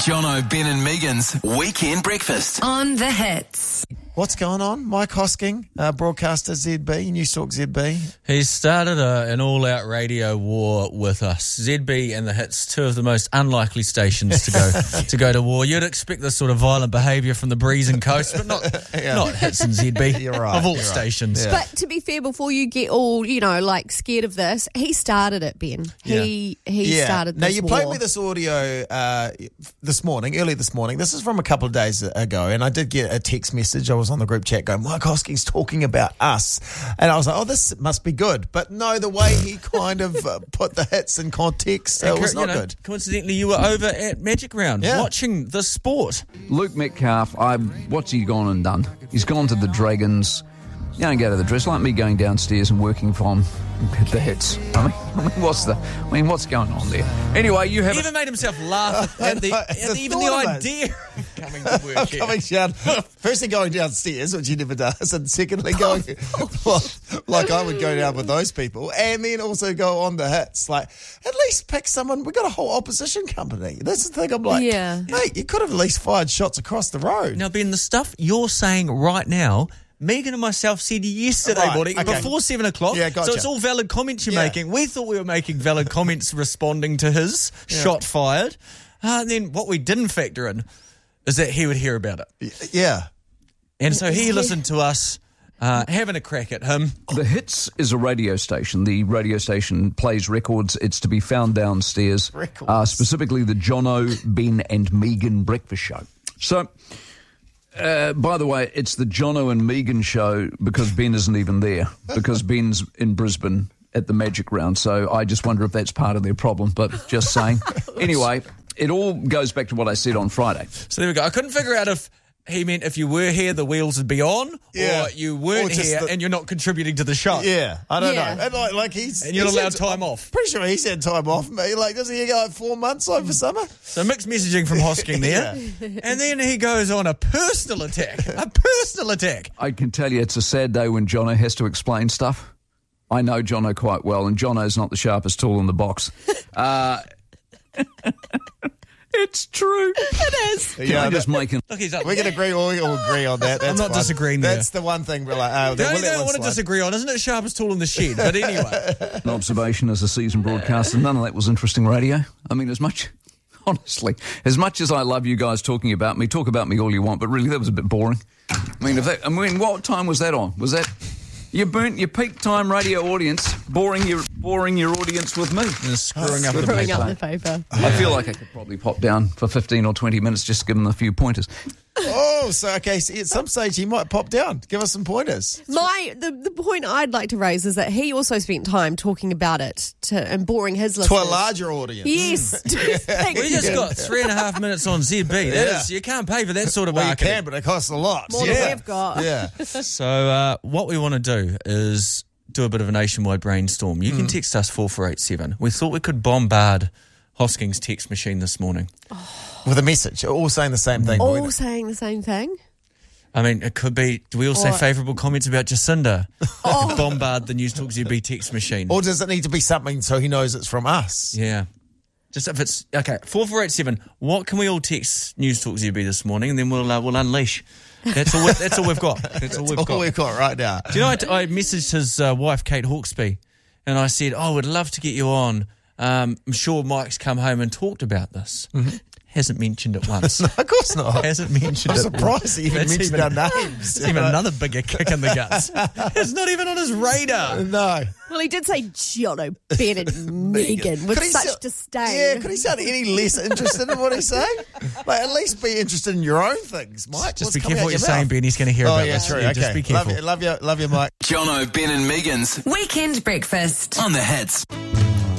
Jono, Ben and Megan's Weekend Breakfast. On the Hits. What's going on? Mike Hosking, broadcaster ZB, Newstalk ZB. He's started an all-out radio war with us. ZB and the Hits, two of the most unlikely stations to go to war. You'd expect this sort of violent behaviour from the Breeze and Coast, but not Hits and ZB. You're right. Of all stations. Yeah. But to be fair, before you get all, scared of this, he started it, Ben. He started this Now, you played war. me this audio early this morning. This is from a couple of days ago, and I did get a text message. I was on the group chat going, Mike Hosking's talking about us. And I was like, this must be good. But no, the way he kind of put the hits in context, it was not good. Coincidentally, you were over at Magic Round watching the sport. Luke Metcalf, what's he gone and done? He's gone to the Dragons. You don't go to the dress like me going downstairs and working from the Hits. What's going on there? Anyway, you have He even made himself laugh at the idea of coming to work here. Coming down, firstly going downstairs, which he never does, and secondly going, like I would go down with those people, and then also go on the Hits. Like, at least pick someone. We got a whole opposition company. That's the thing. I'm like, mate, you could have at least fired shots across the road. Now, Ben, the stuff you're saying right now, Megan and myself said yesterday morning before 7 o'clock. Yeah, gotcha. So it's all valid comments you're making. We thought we were making valid comments responding to his shot fired. And then what we didn't factor in is that he would hear about it. Yeah. And so he listened to us having a crack at him. The Hits is a radio station. The radio station plays records. It's to be found downstairs. Specifically the Jono, Ben and Megan breakfast show. So... by the way, it's the Jono and Megan show because Ben isn't even there, because Ben's in Brisbane at the Magic Round. So I just wonder if that's part of their problem, but just saying. Anyway, it all goes back to what I said on Friday. So there we go. I couldn't figure out if he meant if you were here, the wheels would be on, or you weren't here and you're not contributing to the show. Yeah, I don't know. And and you're allowed time off. Pretty sure he's had time off. Doesn't he go 4 months over summer? So mixed messaging from Hosking there. And then he goes on a personal attack. I can tell you it's a sad day when Jono has to explain stuff. I know Jono quite well, and Jono's not the sharpest tool in the box. It's true. It is. Yeah, just making. Look, he's up. We can agree. We all agree on that. That's I'm not fine. disagreeing there. That's the one thing we're like. The only thing I want to disagree on isn't it sharpest tool in the shed. But anyway, an observation as a seasoned broadcaster. None of that was interesting radio. I mean, honestly, as much as I love you guys talking about me, talk about me all you want, but really that was a bit boring. What time was that on? Was that? You burnt your peak time radio audience, boring your audience with me. And screwing up the paper. I feel like I could probably pop down for 15 or 20 minutes just to give them a few pointers. Oh, so at some stage he might pop down. Give us some pointers. The point I'd like to raise is that he also spent time talking about it and boring his listeners. To a larger audience. Yes. We just got 3.5 minutes on ZB. You can't pay for that sort of marketing. You can, but it costs a lot. More than we've got. Yeah. So what we want to do is do a bit of a nationwide brainstorm. You can text us 4487. We thought we could bombard Hosking's text machine this morning. With a message, all saying the same thing. All saying the same thing? I mean, it could be, do we all say favourable comments about Jacinda? Bombard the Newstalk ZB text machine. Or does it need to be something so he knows it's from us? Yeah. Just if it's, 4487, what can we all text Newstalk ZB this morning, and then we'll unleash. That's all we've got. That's all we've got right now. Do you know, I messaged his wife, Kate Hawkesby, and I said, we'd love to get you on. I'm sure Mike's come home and talked about this. Mm-hmm. Hasn't mentioned it once. No, of course not. Hasn't mentioned I'm it. I'm surprised he even mentioned our names. It's even another bigger kick in the guts. It's not even on his radar. No. Well, he did say Jono, Ben and Megan with such disdain. Yeah, could he sound any less interested in what he's saying? At least be interested in your own things, Mike. Just be careful what you're saying, Ben. He's going to hear about this. True. Yeah, okay. Just be careful. Love you, Mike. Jono, Ben and Megan's Weekend Breakfast. on the Hits.